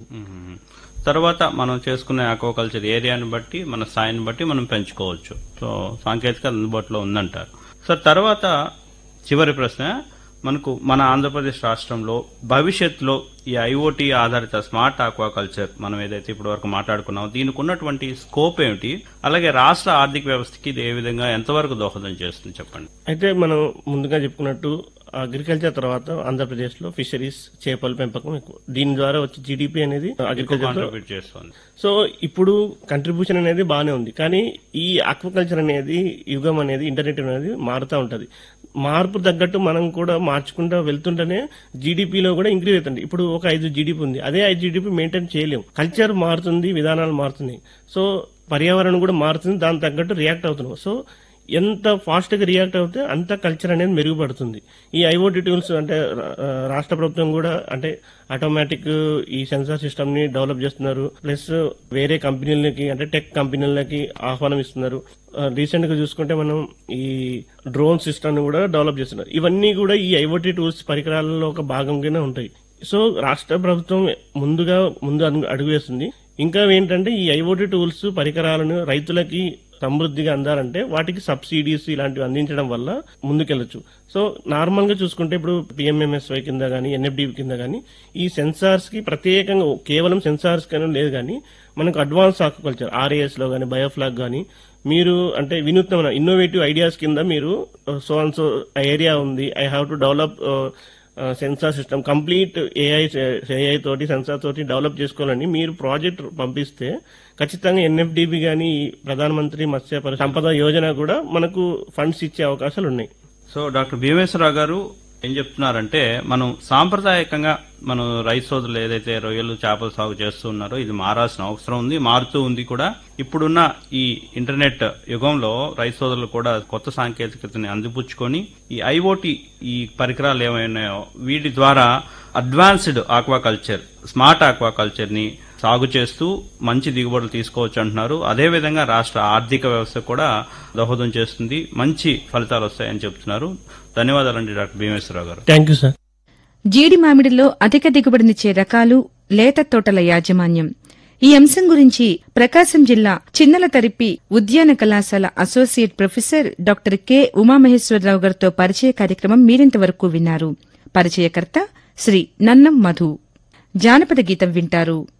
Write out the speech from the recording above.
మ్మ్. తర్వాత మనం చేసుకునే ఆక్వాకల్చర్ ఏరియాని బట్టి మన స్థాయిని బట్టి మనం పెంచుకోవచ్చు. సో సాంకేతికత అందుబాటులో ఉందంటారు. సార్ తర్వాత చివరి ప్రశ్న, మనకు మన ఆంధ్రప్రదేశ్ రాష్ట్రంలో భవిష్యత్తులో ఈ ఐఓటీ ఆధారిత స్మార్ట్ ఆక్వాకల్చర్ మనం ఏదైతే ఇప్పటి వరకు మాట్లాడుకున్నామో దీనికి ఉన్నటువంటి స్కోప్ ఏమిటి, అలాగే రాష్ట్ర ఆర్థిక వ్యవస్థకి ఇది ఏ విధంగా ఎంతవరకు దోహదం చేస్తుంది చెప్పండి. అయితే మనం ముందుగా చెప్పుకున్నట్టు అగ్రికల్చర్ తర్వాత ఆంధ్రప్రదేశ్ లో ఫిషరీస్ చేపల పెంపకం ఎక్కువ. దీని ద్వారా వచ్చే జీడిపి అనేది అగ్రికల్చర్ కాంట్రిబ్యూట్ చేస్తుంది. సో ఇప్పుడు కంట్రిబ్యూషన్ అనేది బాగానే ఉంది, కానీ ఈ ఆక్వాకల్చర్ అనేది యుగం అనేది ఇంటర్నెట్ అనేది మారుతూ ఉంటది. మార్పు తగ్గట్టు మనం కూడా మార్చుకుంటూ వెళ్తుంటేనే జీడిపిలో కూడా ఇంక్రీజ్ అవుతుంది. ఇప్పుడు ఒక 5 జీడిపి ఉంది, అదే 5 జీడిపి మెయింటైన్ చేయలేము. కల్చర్ మారుతుంది, విధానాలు మారుతున్నాయి, సో పర్యావరణం కూడా మారుతుంది, దాని తగ్గట్టు రియాక్ట్ అవుతున్నాం. సో ఎంత ఫాస్ట్ గా రియాక్ట్ అవుతే అంత కల్చర్ అనేది మెరుగుపడుతుంది. ఈ ఐఓటీ టూల్స్ అంటే రాష్ట్ర ప్రభుత్వం కూడా అంటే ఆటోమేటిక్ ఈ సెన్సార్ సిస్టమ్ ని డెవలప్ చేస్తున్నారు. ప్లస్ వేరే కంపెనీలకి అంటే టెక్ కంపెనీలకి ఆహ్వానం ఇస్తున్నారు. రీసెంట్ గా చూసుకుంటే మనం ఈ డ్రోన్ సిస్టమ్ ని కూడా డెవలప్ చేస్తున్నారు. ఇవన్నీ కూడా ఈ ఐఓటీ టూల్స్ పరికరాలలో ఒక భాగంగానే ఉంటాయి. సో రాష్ట్ర ప్రభుత్వం ముందు అడుగు వేస్తుంది. ఇంకా ఏంటంటే ఈ ఐఓటీ టూల్స్ పరికరాలను రైతులకి సమృద్ధిగా అందాలంటే వాటికి సబ్సిడీస్ ఇలాంటివి అందించడం వల్ల ముందుకెళ్లొచ్చు. సో నార్మల్ గా చూసుకుంటే ఇప్పుడు పిఎంఎంఎస్వై కింద గానీ ఎన్ఎఫ్డిబి కింద గానీ ఈ సెన్సార్స్ కి ప్రత్యేకంగా కేవలం సెన్సార్స్ కానీ లేదు, కానీ మనకు అడ్వాన్స్ ఆక్వాకల్చర్ ఆర్ఏఎస్ లో గానీ బయోఫ్లాగ్ గానీ మీరు అంటే వినూత్నమైన ఇన్నోవేటివ్ ఐడియాస్ కింద మీరు సో అండ్ సో ఏరియా ఉంది, I have to develop sensor system complete AI తోటి సెన్సార్ తోటి డెవలప్ చేసుకోవాలని మీరు ప్రాజెక్ట్ పంపిస్తే ఖచ్చితంగా ఎన్ఎఫ్డిబి గానీ ప్రధానమంత్రి మత్స్య సంపద యోజన కూడా మనకు ఫండ్స్ ఇచ్చే అవకాశాలు ఉన్నాయి. సో డాక్టర్ భీమేశ్వరరావు గారు ఏం చెప్తున్నారంటే, మనం సాంప్రదాయకంగా మనం రైతు సోదరులు ఏదైతే రొయ్యలు చేపల సాగు చేస్తూ ఉన్నారో ఇది మారాల్సిన అవసరం ఉంది, మారుతూ ఉంది కూడా. ఇప్పుడున్న ఈ ఇంటర్నెట్ యుగంలో రైతు సోదరులు కూడా కొత్త సాంకేతికతని అందిపుచ్చుకొని ఈ ఐఓటీ ఈ పరికరాలు ఏమైనాయో వీటి ద్వారా అడ్వాన్స్డ్ ఆక్వాకల్చర్, స్మార్ట్ ఆక్వాకల్చర్ ని సాగు చేస్తూ మంచి దిగుబడులు తీసుకోవచ్చు అంటున్నారు. అదేవిధంగా రాష్ట్ర ఆర్థిక వ్యవస్థ కూడా దోహదం చేస్తుంది, మంచి ఫలితాలు వస్తాయని చెప్తున్నారు. ధన్యవాదాలండి డాక్టర్ భీమేశ్వరరావు గారు. Thank you sir. జీడి మామిడిలో అధిక దిగుబడినిచ్చే రకాలు, లేత తోటల యాజమాన్యం, ఈ అంశం గురించి ప్రకాశం జిల్లా చిన్నల తరిపి ఉద్యాన కళాశాల associate professor doctor K Umamaheswararao గారితో పరిచయ కార్యక్రమం మీరింతవరకు విన్నారు. పరిచయకర్త శ్రీ నన్నం మధు. జానపద గీతం వింటారు.